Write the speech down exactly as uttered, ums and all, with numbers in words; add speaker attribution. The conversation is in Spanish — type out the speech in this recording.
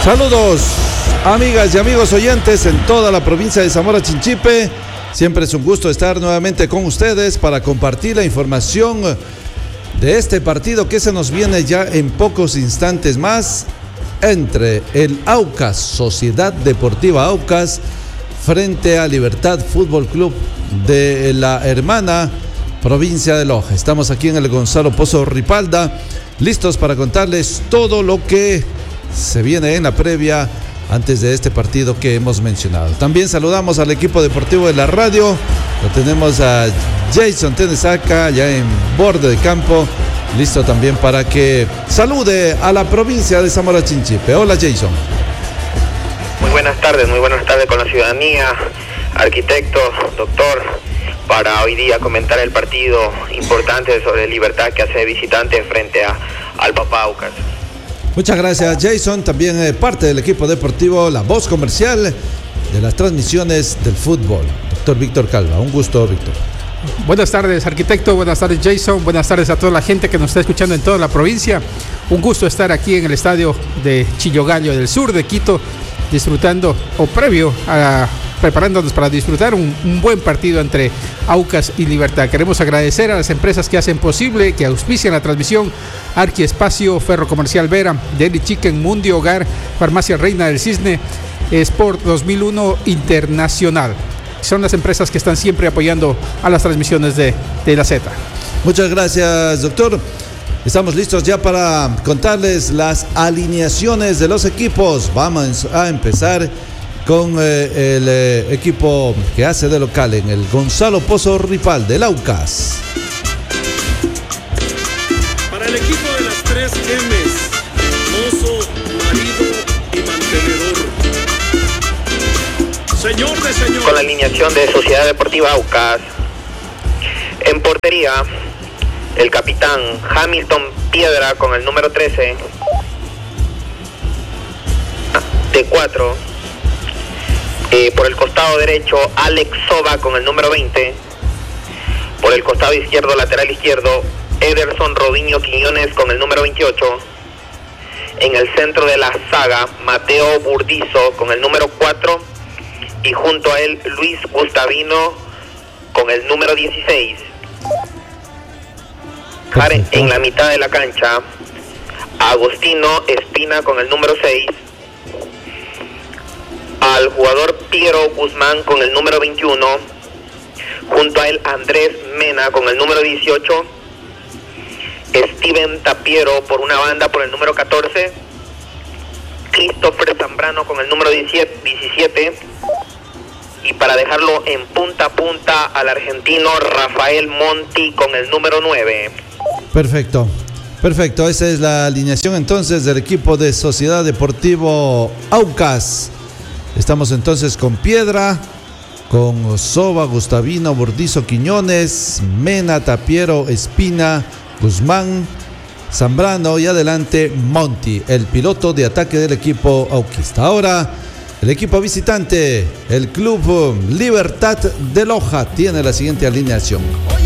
Speaker 1: Saludos, amigas y amigos oyentes en toda la provincia de Zamora Chinchipe. Siempre es un gusto estar nuevamente con ustedes para compartir la información de este partido que se nos viene ya en pocos instantes más entre el Aucas, Sociedad Deportiva Aucas, frente a Libertad Fútbol Club de la hermana provincia de Loja. Estamos aquí en el Gonzalo Pozo Ripalda, listos para contarles todo lo que se viene en la previa antes de este partido que hemos mencionado. También saludamos al equipo deportivo de la radio. Lo tenemos a Jason Tenesaca ya en borde de campo, listo también para que salude a la provincia de Zamora Chinchipe. Hola, Jason.
Speaker 2: Muy buenas tardes, muy buenas tardes con la ciudadanía, arquitecto, doctor, para hoy día comentar el partido importante sobre Libertad que hace visitante frente a, al Papá Aucas.
Speaker 1: Muchas gracias, Jason. También eh, parte del equipo deportivo, la voz comercial de las transmisiones del fútbol, doctor Víctor Calva. Un gusto, Víctor.
Speaker 3: Buenas tardes, arquitecto. Buenas tardes, Jason. Buenas tardes a toda la gente que nos está escuchando en toda la provincia. Un gusto estar aquí en el estadio de Chillogallo del sur de Quito, disfrutando o previo a preparándonos para disfrutar un, un buen partido entre Aucas y Libertad. Queremos agradecer a las empresas que hacen posible, que auspician la transmisión: Arqui Espacio, Ferro Comercial Vera, Deli Chicken, Mundi Hogar, Farmacia Reina del Cisne, Sport dos mil uno Internacional. Son las empresas que están siempre apoyando a las transmisiones de, de la Z.
Speaker 1: Muchas gracias, doctor. Estamos listos ya para contarles las alineaciones de los equipos. Vamos a empezar con eh, el eh, equipo que hace de local en el Gonzalo Pozo Ripalda, del Aucas.
Speaker 4: Para el equipo de las tres M's, mozo, marido y mantenedor. Señor de señor.
Speaker 2: Con la alineación de Sociedad Deportiva Aucas. En portería, el capitán Hamilton Piedra con el número trece. De cuatro. Eh, por el costado derecho, Alex Soba con el número veinte. Por el costado izquierdo, lateral izquierdo, Ederson Robinho Quiñones con el número veintiocho. En el centro de la saga, Mateo Burdizo con el número cuatro. Y junto a él, Luis Gustavino con el número dieciséis. Perfecto. En la mitad de la cancha, Agostino Espina con el número seis. Al jugador Piero Guzmán con el número veintiuno. Junto a él, Andrés Mena con el número dieciocho. Steven Tapiero por una banda por el número catorce. Christopher Zambrano con el número diecisiete. Y para dejarlo en punta a punta, al argentino Rafael Monti con el número nueve.
Speaker 1: Perfecto, perfecto. Esa es la alineación entonces del equipo de Sociedad Deportivo Aucas. Estamos entonces con Piedra, con Soba, Gustavino, Burdizo, Quiñones, Mena, Tapiero, Espina, Guzmán, Zambrano y adelante Monti, el piloto de ataque del equipo auquista. Ahora, el equipo visitante, el Club Libertad de Loja, tiene la siguiente alineación.